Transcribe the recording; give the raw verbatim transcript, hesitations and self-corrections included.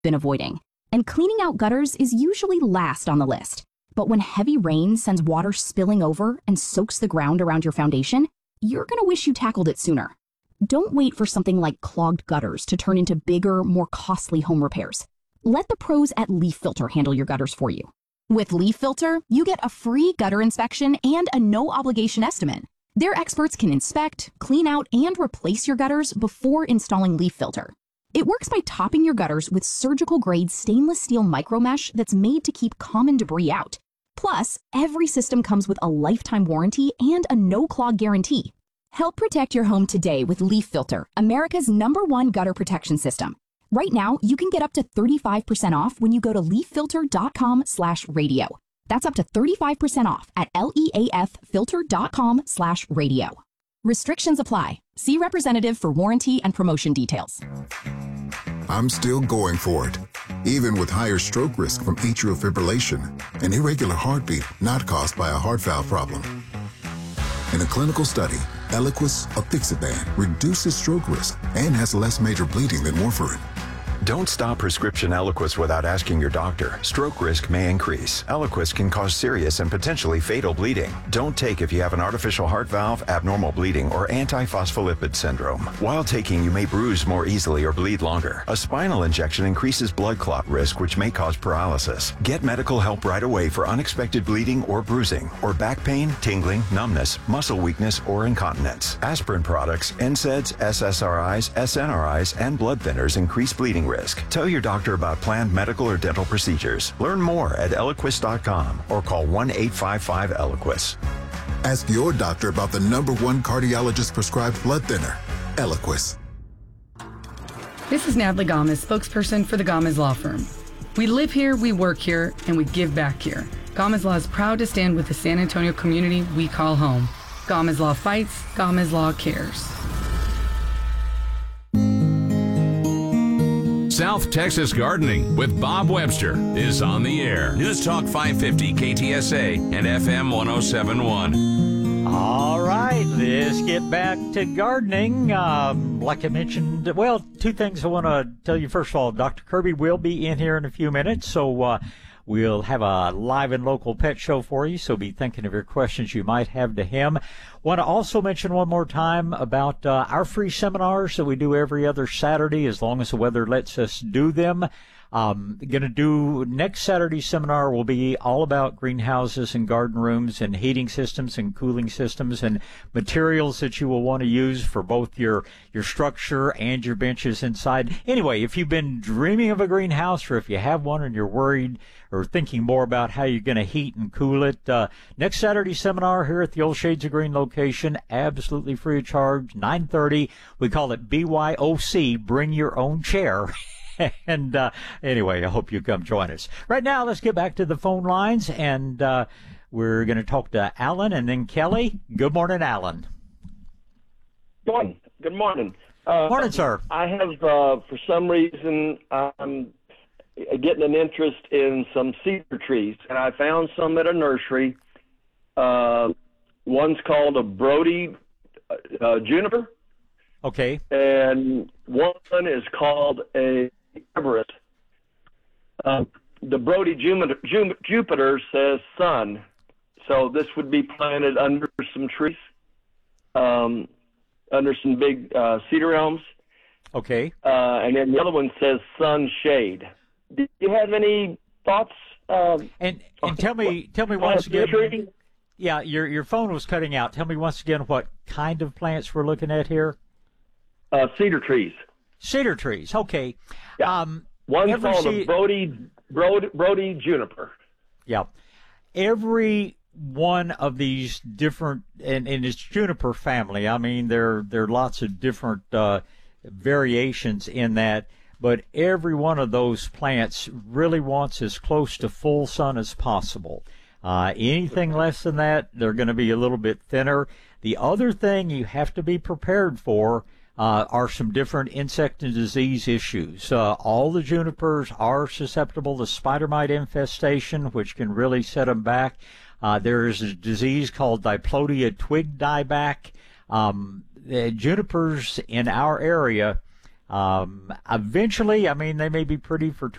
been avoiding. And cleaning out gutters is usually last on the list. But when heavy rain sends water spilling over and soaks the ground around your foundation, you're going to wish you tackled it sooner. Don't wait for something like clogged gutters to turn into bigger, more costly home repairs. Let the pros at Leaf Filter handle your gutters for you. With Leaf Filter, you get a free gutter inspection and a no-obligation estimate. Their experts can inspect, clean out, and replace your gutters before installing Leaf Filter. It works by topping your gutters with surgical-grade stainless steel micromesh that's made to keep common debris out. Plus, every system comes with a lifetime warranty and a no-clog guarantee. Help protect your home today with Leaf Filter, America's number one gutter protection system. Right now, you can get up to thirty-five percent off when you go to leaffilter.com slash radio. That's up to thirty-five percent off at leaffilter.com slash radio. Restrictions apply. See representative for warranty and promotion details. I'm still going for it, even with higher stroke risk from atrial fibrillation, an irregular heartbeat not caused by a heart valve problem. In a clinical study, Eliquis apixaban reduces stroke risk and has less major bleeding than warfarin. Don't stop prescription Eliquis without asking your doctor. Stroke risk may increase. Eliquis can cause serious and potentially fatal bleeding. Don't take if you have an artificial heart valve, abnormal bleeding, or antiphospholipid syndrome. While taking, you may bruise more easily or bleed longer. A spinal injection increases blood clot risk, which may cause paralysis. Get medical help right away for unexpected bleeding or bruising, or back pain, tingling, numbness, muscle weakness, or incontinence. Aspirin products, N SAIDs, S S R Is, S N R Is, and blood thinners increase bleeding risk. Tell your doctor about planned medical or dental procedures. Learn more at Eliquis dot com or call one eight five five Eliquis. Ask your doctor about the number one cardiologist prescribed blood thinner, Eliquis. This is Natalie Gomez, spokesperson for the Gomez Law Firm. We live here, we work here, and we give back here. Gomez Law is proud to stand with the San Antonio community we call home. Gomez Law fights, Gomez Law cares. South Texas Gardening with Bob Webster is on the air. News Talk five fifty K T S A and F M one oh seven point one. All right, let's get back to gardening. Um, like I mentioned, well, two things I want to tell you. First of all, Doctor Kirby will be in here in a few minutes, so uh, we'll have a live and local pet show for you, so be thinking of your questions you might have to him. Want to also mention one more time about uh, our free seminars that we do every other Saturday, as long as the weather lets us do them. Um, going to do next Saturday's seminar will be all about greenhouses and garden rooms and heating systems and cooling systems and materials that you will want to use for both your, your structure and your benches inside. Anyway, if you've been dreaming of a greenhouse or if you have one and you're worried or thinking more about how you're going to heat and cool it, uh, next Saturday's seminar here at the Old Shades of Green location, absolutely free of charge, nine thirty. We call it B Y O C, Bring Your Own Chair. And uh, anyway, I hope you come join us. Right now, let's get back to the phone lines, and uh, we're going to talk to Alan and then Kelly. Good morning, Alan. Good morning. Good morning. Uh, morning, sir. I have, uh, for some reason, I'm getting an interest in some cedar trees, and I found some at a nursery. Uh, one's called a Brody uh, juniper. Okay. And one is called a Everett. Uh, the Brody Jupiter, Jupiter says sun, so this would be planted under some trees, um, under some big uh, cedar elms. Okay. Uh, and then the other one says sunshade. Do you have any thoughts? Um, and and tell me, tell me once again. Yeah, your your phone was cutting out. Tell me once again what kind of plants we're looking at here. Uh, cedar trees. Cedar trees. Okay. Yeah. Um, One's called a Brody, Brody, Brody juniper. Yeah. Every one of these different, and, and it's juniper family. I mean, there there are lots of different uh, variations in that, but every one of those plants really wants as close to full sun as possible. Uh, anything less than that, they're going to be a little bit thinner. The other thing you have to be prepared for Uh, are some different insect and disease issues. Uh, all the junipers are susceptible to spider mite infestation, which can really set them back. Uh, there is a disease called Diplodia twig dieback. Um, the junipers in our area Um, eventually, I mean, they may be pretty for